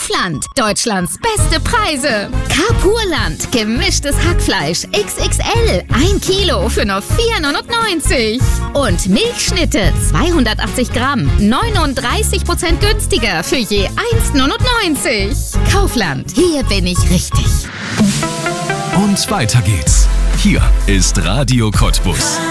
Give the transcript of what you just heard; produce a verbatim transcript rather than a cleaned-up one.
Kaufland. Deutschlands beste Preise. Carpurland. Gemischtes Hackfleisch X X L. ein Kilo für nur vier neunundneunzig. Und Milchschnitte zweihundertachtzig Gramm. neununddreißig Prozent günstiger für je eins neunundneunzig. Kaufland. Hier bin ich richtig. Und weiter geht's. Hier ist Radio Cottbus.